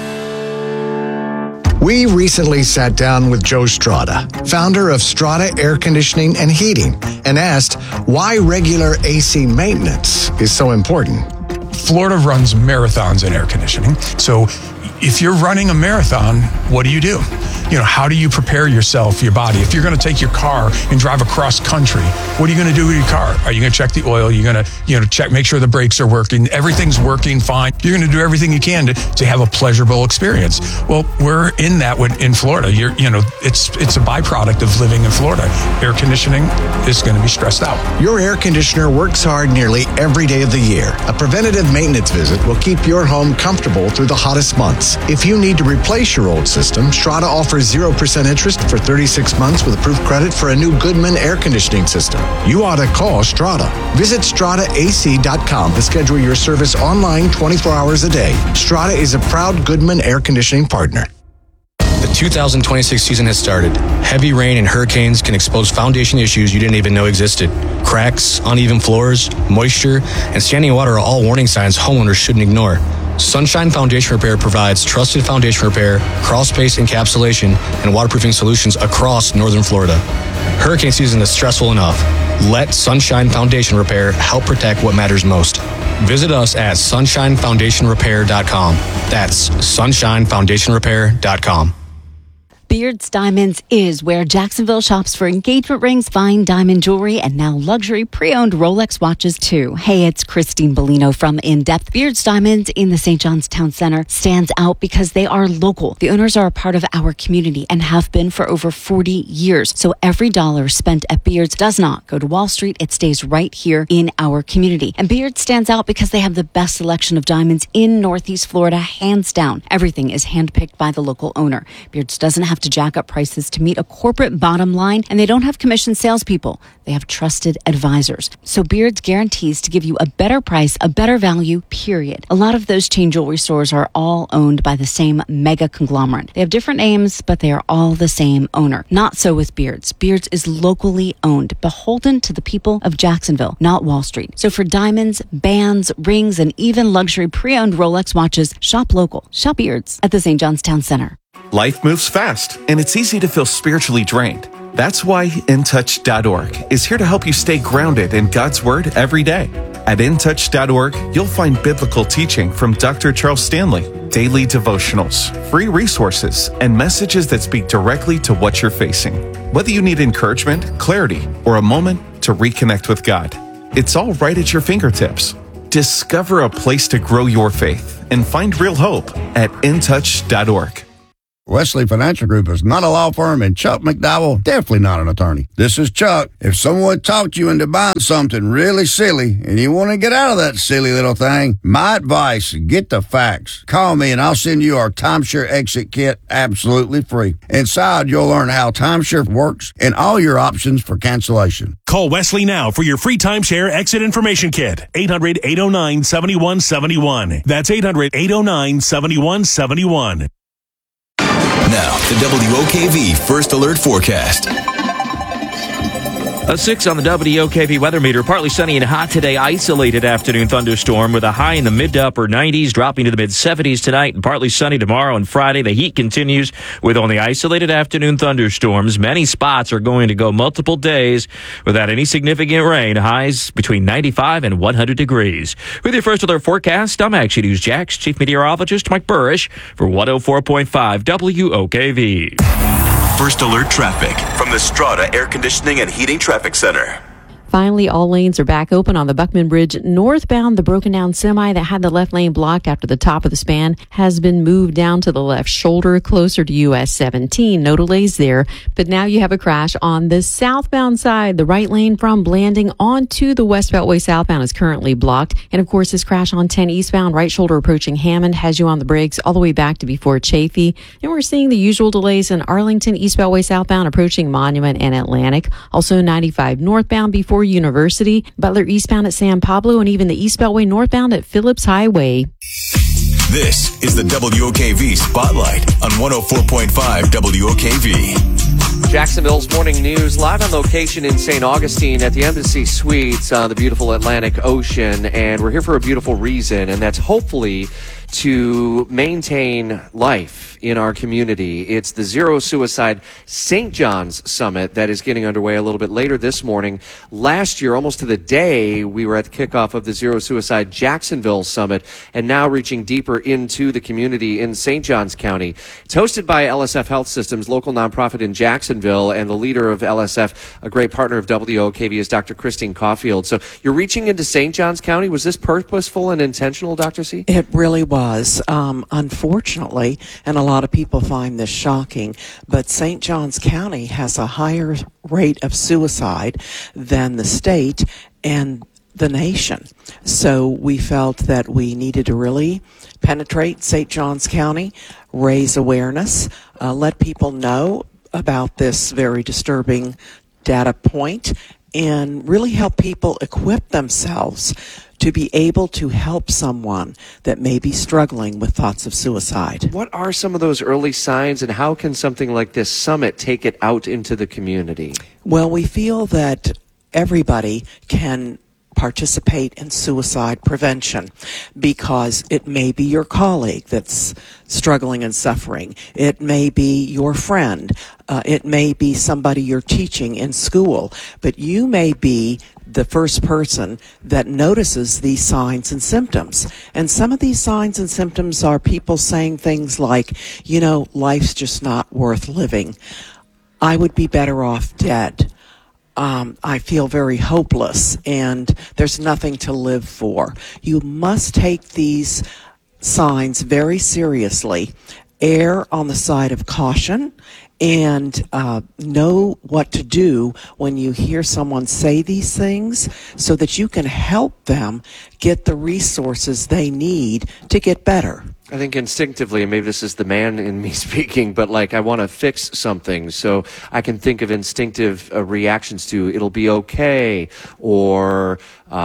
We recently sat down with Joe Strada, founder of Strada Air Conditioning and Heating, and asked why regular AC maintenance is so important. Florida runs marathons in air conditioning. So if you're running a marathon, what do? How do you prepare yourself, your body? If you're going to take your car and drive across country, what are you going to do with your car? Are you going to check the oil? You're going to check, make sure the brakes are working. Everything's working fine. You're going to do everything you can to have a pleasurable experience. Well, we're in that in Florida. It's a byproduct of living in Florida. Air conditioning is going to be stressed out. Your air conditioner works hard nearly every day of the year. A preventative maintenance visit will keep your home comfortable through the hottest months. If you need to replace your old system, Strada offers 0% interest for 36 months with approved credit for a new Goodman air conditioning system. You ought to call Strada. Visit StradaAC.com to schedule your service online 24 hours a day. Strada is a proud Goodman air conditioning partner. The 2026 season has started. Heavy rain and hurricanes can expose foundation issues you didn't even know existed. Cracks, uneven floors, moisture, and standing water are all warning signs homeowners shouldn't ignore. Sunshine Foundation Repair provides trusted foundation repair, crawl space encapsulation, and waterproofing solutions across northern Florida. Hurricane season is stressful enough. Let Sunshine Foundation Repair help protect what matters most. Visit us at sunshinefoundationrepair.com. That's sunshinefoundationrepair.com. Beards Diamonds is where Jacksonville shops for engagement rings, fine diamond jewelry, and now luxury pre-owned Rolex watches too. Hey, it's Christine Bellino from In Depth. Beards Diamonds in the St. John's Town Center stands out because they are local. The owners are a part of our community and have been for over 40 years. So every dollar spent at Beards does not go to Wall Street. It stays right here in our community. And Beards stands out because they have the best selection of diamonds in Northeast Florida, hands down. Everything is handpicked by the local owner. Beards doesn't have to jack up prices to meet a corporate bottom line, and they don't have commissioned salespeople. They have trusted advisors. So Beards guarantees to give you a better price, a better value, period. A lot of those chain jewelry stores are all owned by the same mega conglomerate. They have different names, but they are all the same owner. Not so with Beards. Beards is locally owned, beholden to the people of Jacksonville, not Wall Street. So for diamonds, bands, rings, and even luxury pre-owned Rolex watches, shop local. Shop Beards at the St. John's Town Center. Life moves fast, and it's easy to feel spiritually drained. That's why InTouch.org is here to help you stay grounded in God's Word every day. At InTouch.org, you'll find biblical teaching from Dr. Charles Stanley, daily devotionals, free resources, and messages that speak directly to what you're facing. Whether you need encouragement, clarity, or a moment to reconnect with God, it's all right at your fingertips. Discover a place to grow your faith and find real hope at InTouch.org. Wesley Financial Group is not a law firm, and Chuck McDowell definitely not an attorney. This is Chuck. If someone talked you into buying something really silly and you want to get out of that silly little thing, my advice, get the facts. Call me and I'll send you our timeshare exit kit absolutely free. Inside, you'll learn how timeshare works and all your options for cancellation. Call Wesley now for your free timeshare exit information kit. 800-809-7171. That's 800-809-7171. Now, the WOKV First Alert Forecast. A 6 on the WOKV weather meter. Partly sunny and hot today. Isolated afternoon thunderstorm with a high in the mid to upper 90s, dropping to the mid 70s tonight, and partly sunny tomorrow and Friday. The heat continues with only isolated afternoon thunderstorms. Many spots are going to go multiple days without any significant rain. Highs between 95 and 100 degrees. With your First Alert Forecast, I'm Action News Jax Chief Meteorologist Mike Burrish for 104.5 WOKV. First Alert Traffic from the Strata Air Conditioning and Heating Traffic Center. Finally, all lanes are back open on the Buckman Bridge northbound. The broken down semi that had the left lane blocked after the top of the span has been moved down to the left shoulder closer to US 17. No delays there, but now you have a crash on the southbound side. The right lane from Blanding onto the West Beltway southbound is currently blocked. And of course, this crash on 10 eastbound, right shoulder approaching Hammond has you on the brakes all the way back to before Chafee. And we're seeing the usual delays in Arlington, East Beltway southbound approaching Monument and Atlantic. Also 95 northbound before University, Butler eastbound at San Pablo, and even the East Beltway northbound at Phillips Highway. This is the WOKV Spotlight on 104.5 WOKV. Jacksonville's Morning News, live on location in St. Augustine at the Embassy Suites on the beautiful Atlantic Ocean. And we're here for a beautiful reason, and that's hopefully to maintain life in our community. It's the Zero Suicide St. John's Summit that is getting underway a little bit later this morning. Last year, almost to the day, we were at the kickoff of the Zero Suicide Jacksonville Summit, and now reaching deeper into the community in St. Johns County. It's hosted by LSF Health Systems, local nonprofit in Jacksonville, and the leader of LSF, a great partner of WOKV, is Dr. Christine Caulfield. So you're reaching into St. Johns County. Was this purposeful and intentional, Dr. C? It really was. Unfortunately, and a lot of people find this shocking, but St. Johns County has a higher rate of suicide than the state and the nation. So we felt that we needed to really penetrate St. Johns County, raise awareness, let people know about this very disturbing data point, and really help people equip themselves to be able to help someone that may be struggling with thoughts of suicide. What are some of those early signs, and how can something like this summit take it out into the community? Well, we feel that everybody can participate in suicide prevention because it may be your colleague that's struggling and suffering. It may be your friend. It may be somebody you're teaching in school. But you may be the first person that notices these signs and symptoms. And some of these signs and symptoms are people saying things like, you know, life's just not worth living. I would be better off dead. I feel very hopeless and there's nothing to live for. You must take these signs very seriously. Err on the side of caution and know what to do when you hear someone say these things so that you can help them get the resources they need to get better. I think instinctively, and maybe this is the man in me speaking, but like I want to fix something, so I can think of instinctive reactions to it'll be okay, or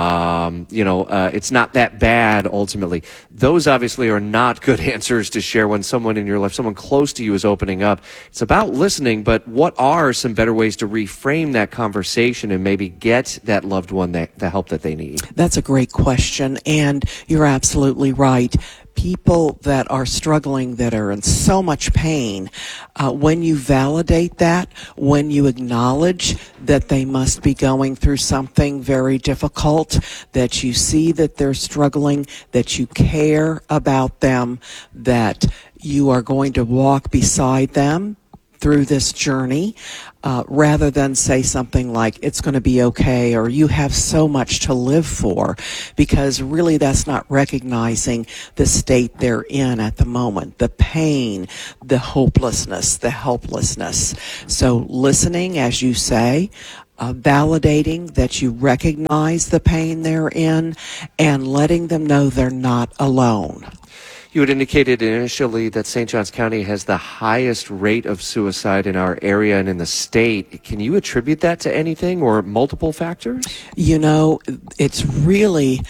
it's not that bad ultimately. Those obviously are not good answers to share when someone in your life, someone close to you, is opening up. It's about listening, but what are some better ways to reframe that conversation and maybe get that loved one the help that they need? That's a great question, and you're absolutely right. People that are struggling, that are in so much pain, when you validate that, when you acknowledge that they must be going through something very difficult, that you see that they're struggling, that you care about them, that you are going to walk beside them through this journey, rather than say something like, it's going to be okay, or you have so much to live for, because really that's not recognizing the state they're in at the moment, the pain, the hopelessness, the helplessness. So listening, as you say, validating that you recognize the pain they're in, and letting them know they're not alone. You had indicated initially that St. Johns County has the highest rate of suicide in our area and in the state. Can you attribute that to anything or multiple factors? You know, it's really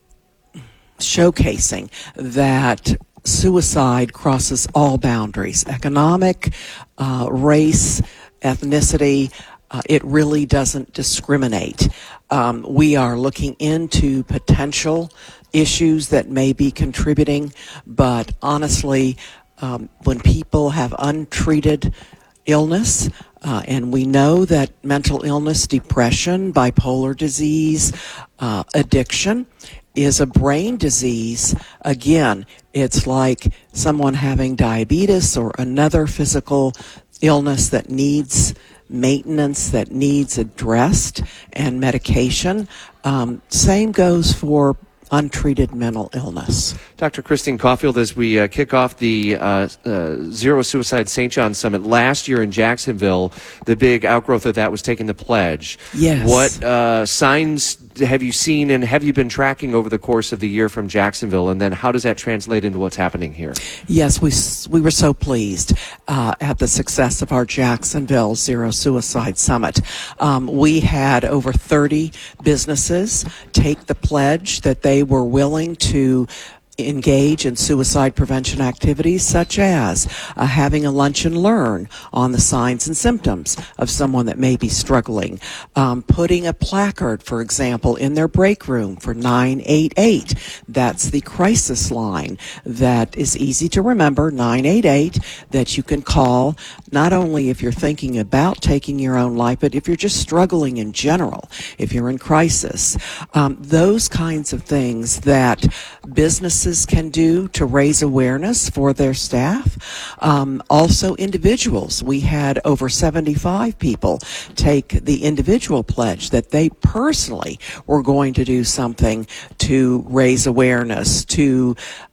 showcasing that suicide crosses all boundaries: economic, race, ethnicity. It really doesn't discriminate. We are looking into potential issues that may be contributing, but honestly, when people have untreated illness, and we know that mental illness, depression, bipolar disease, addiction is a brain disease. Again, it's like someone having diabetes or another physical illness that needs maintenance, that needs addressed and medication. Same goes for untreated mental illness. Dr. Christine Caulfield, as we kick off the Zero Suicide St. John Summit last year in Jacksonville, the big outgrowth of that was taking the pledge. Yes. What signs have you seen and have you been tracking over the course of the year from Jacksonville? And then how does that translate into what's happening here? Yes, we were so pleased at the success of our Jacksonville Zero Suicide Summit. We had over 30 businesses take the pledge that they were willing to engage in suicide prevention activities, such as having a lunch and learn on the signs and symptoms of someone that may be struggling, putting a placard, for example, in their break room for 988. That's the crisis line that is easy to remember, 988, that you can call not only if you're thinking about taking your own life, but if you're just struggling in general, if you're in crisis. Those kinds of things that businesses can do to raise awareness for their staff. Also individuals. We had over 75 people take the individual pledge that they personally were going to do something to raise awareness, to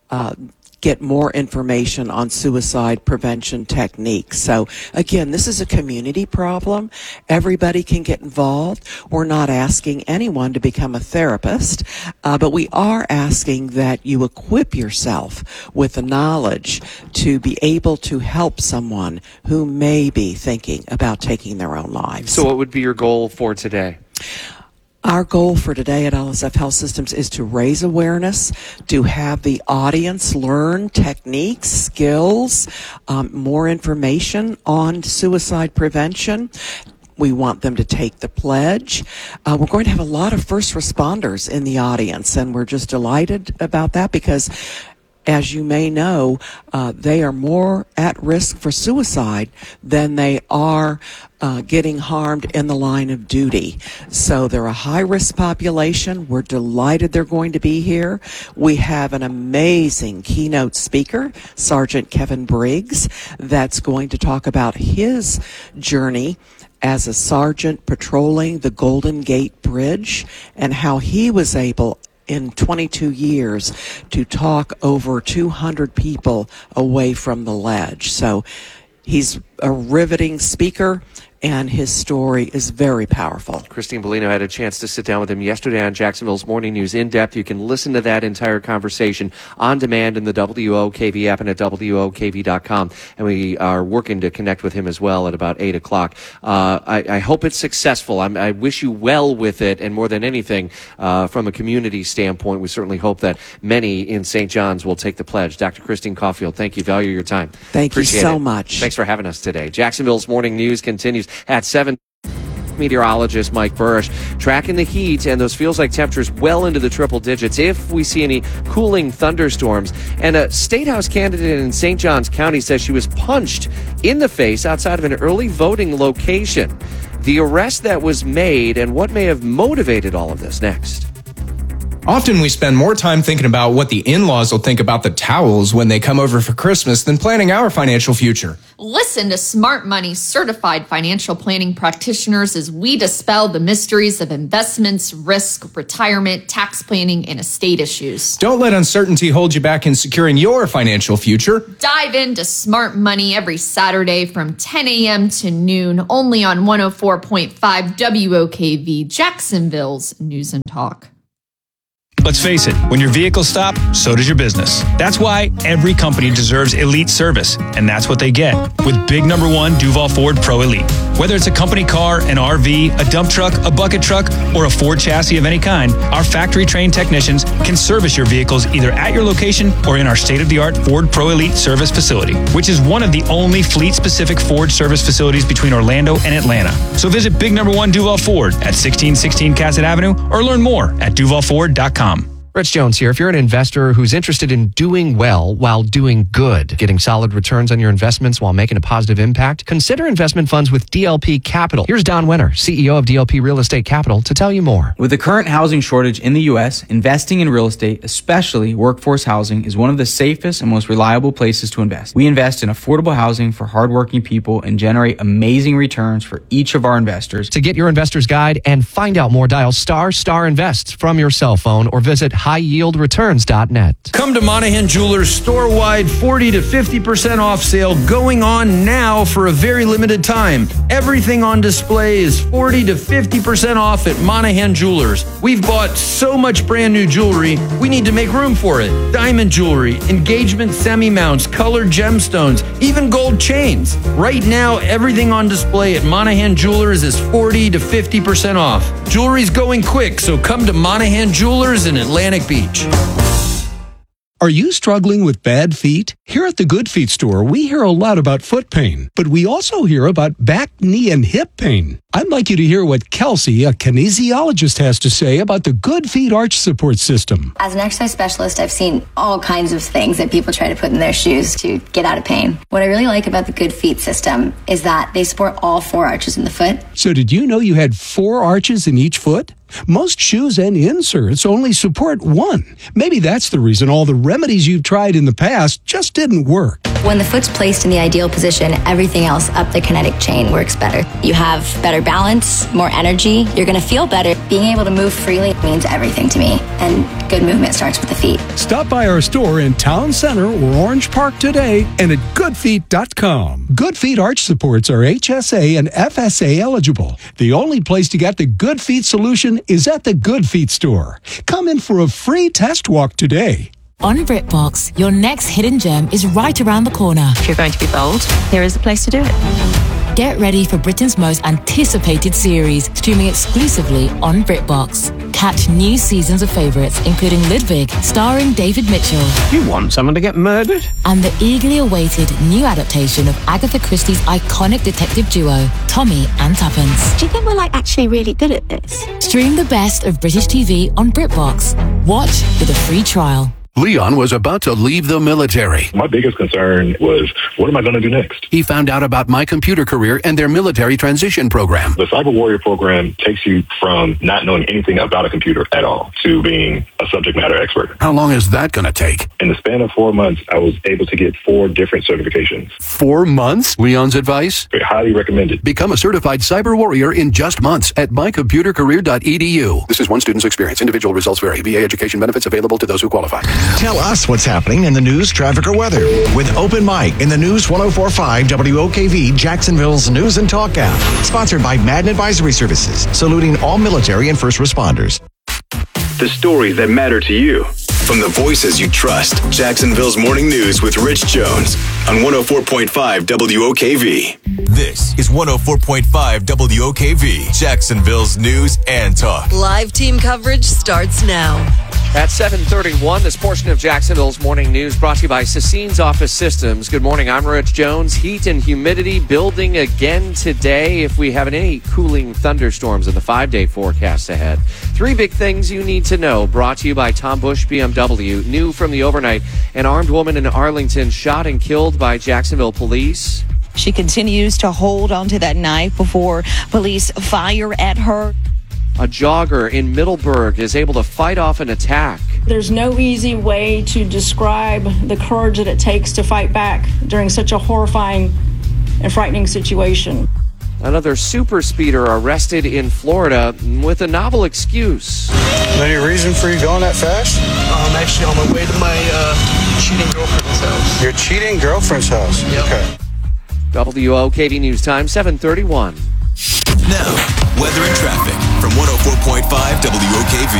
get more information on suicide prevention techniques. So again, this is a community problem. Everybody can get involved. We're not asking anyone to become a therapist, but we are asking that you equip yourself with the knowledge to be able to help someone who may be thinking about taking their own lives. So what would be your goal for today? Our goal for today at LSF Health Systems is to raise awareness, to have the audience learn techniques, skills, more information on suicide prevention. We want them to take the pledge. We're going to have a lot of first responders in the audience, and we're just delighted about that because, as you may know, they are more at risk for suicide than they are getting harmed in the line of duty. So they're a high-risk population. We're delighted they're going to be here. We have an amazing keynote speaker, Sergeant Kevin Briggs, that's going to talk about his journey as a sergeant patrolling the Golden Gate Bridge and how he was able in 22 years to talk over 200 people away from the ledge. So he's a riveting speaker, and his story is very powerful. Christine Bellino had a chance to sit down with him yesterday on Jacksonville's Morning News In Depth. You can listen to that entire conversation on demand in the WOKV app and at WOKV.com. And we are working to connect with him as well at about 8 o'clock. I hope it's successful. I wish you well with it. And more than anything, from a community standpoint, we certainly hope that many in St. John's will take the pledge. Dr. Christine Caulfield, thank you. Value your time. Thank you so much. Thanks for having us today. Jacksonville's Morning News continues at 7. Meteorologist Mike Burrish tracking the heat and those feels like temperatures well into the triple digits if we see any cooling thunderstorms. And a State House candidate in St. Johns County says she was punched in the face outside of an early voting location. The arrest that was made and what may have motivated all of this next. Often we spend more time thinking about what the in-laws will think about the towels when they come over for Christmas than planning our financial future. Listen to Smart Money certified financial planning practitioners as we dispel the mysteries of investments, risk, retirement, tax planning, and estate issues. Don't let uncertainty hold you back in securing your financial future. Dive into Smart Money every Saturday from 10 a.m. to noon, only on 104.5 WOKV, Jacksonville's News and Talk. Let's face it, when your vehicles stop, so does your business. That's why every company deserves elite service, and that's what they get with Big Number 1 Duval Ford Pro Elite. Whether it's a company car, an RV, a dump truck, a bucket truck, or a Ford chassis of any kind, our factory-trained technicians can service your vehicles either at your location or in our state-of-the-art Ford Pro Elite service facility, which is one of the only fleet-specific Ford service facilities between Orlando and Atlanta. So visit Big Number 1 Duval Ford at 1616 Cassett Avenue or learn more at duvalford.com. Rich Jones here. If you're an investor who's interested in doing well while doing good, getting solid returns on your investments while making a positive impact, consider investment funds with DLP Capital. Here's Don Winter, CEO of DLP Real Estate Capital, to tell you more. With the current housing shortage in the U.S., investing in real estate, especially workforce housing, is one of the safest and most reliable places to invest. We invest in affordable housing for hardworking people and generate amazing returns for each of our investors. To get your investor's guide and find out more, dial ** Invest from your cell phone or visit highyieldreturns.net. Come to Monahan Jewelers store-wide 40 to 50% off sale going on now for a very limited time. Everything on display is 40 to 50% off at Monahan Jewelers. We've bought so much brand new jewelry, we need to make room for it. Diamond jewelry, engagement semi-mounts, colored gemstones, even gold chains. Right now, everything on display at Monahan Jewelers is 40 to 50% off. Jewelry's going quick, so come to Monahan Jewelers in Atlantic Beach. Are you struggling with bad feet? Here at the Good Feet store, we hear a lot about foot pain, but we also hear about back, knee, and hip pain. I'd like you to hear what Kelsey, a kinesiologist, has to say about the Good Feet Arch Support System. As an exercise specialist, I've seen all kinds of things that people try to put in their shoes to get out of pain. What I really like about the Good Feet system is that they support all 4 arches in the foot. So did you know you had 4 arches in each foot? Most shoes and inserts only support 1. Maybe that's the reason all the remedies you've tried in the past just didn't work. When the foot's placed in the ideal position, everything else up the kinetic chain works better. You have better balance, more energy, you're going to feel better. Being able to move freely means everything to me, and good movement starts with the feet. Stop by our store in Town Center or Orange Park today and at goodfeet.com. Good Feet Arch Supports are HSA and FSA eligible. The only place to get the Good Feet solution is at the Good Feet store. Come in for a free test walk today. On BritBox, your next hidden gem is right around the corner. If you're going to be bold, here is the place to do it. Get ready for Britain's most anticipated series, streaming exclusively on BritBox. Catch new seasons of favourites, including Ludwig, starring David Mitchell. You want someone to get murdered? And the eagerly awaited new adaptation of Agatha Christie's iconic detective duo, Tommy and Tuppence. Do you think we're actually really good at this? Stream the best of British TV on BritBox. Watch with a free trial. Leon was about to leave the military. My biggest concern was, what am I going to do next? He found out about My Computer Career and their military transition program. The Cyber Warrior program takes you from not knowing anything about a computer at all to being a subject matter expert. How long is that going to take? In the span of 4 months, I was able to get 4 different certifications. 4 months? Leon's advice? I highly recommend it. Become a certified Cyber Warrior in just months at mycomputercareer.edu. This is one student's experience. Individual results vary. VA education benefits available to those who qualify. Tell us what's happening in the news, traffic, or weather with Open Mic in the News 104.5 WOKV, Jacksonville's News and Talk app. Sponsored by Madden Advisory Services, saluting all military and first responders. The stories that matter to you. From the voices you trust, Jacksonville's Morning News with Rich Jones on 104.5 WOKV. This is 104.5 WOKV, Jacksonville's News and Talk. Live team coverage starts now. At 7:31, this portion of Jacksonville's Morning News brought to you by Sassine's Office Systems. Good morning, I'm Rich Jones. Heat and humidity building again today if we have any cooling thunderstorms in the 5-day forecast ahead. 3 big things you need to know, brought to you by Tom Bush BMW. New from the overnight, an armed woman in Arlington shot and killed by Jacksonville police. She continues to hold onto that knife before police fire at her. A jogger in Middleburg is able to fight off an attack. There's no easy way to describe the courage that it takes to fight back during such a horrifying and frightening situation. Another super speeder arrested in Florida with a novel excuse. Any reason for you going that fast? I'm actually on my way to my cheating girlfriend's house. Your cheating girlfriend's house? Yep. Okay. WOKV News Time, 7:31. Now, weather and traffic from 104.5 WOKV.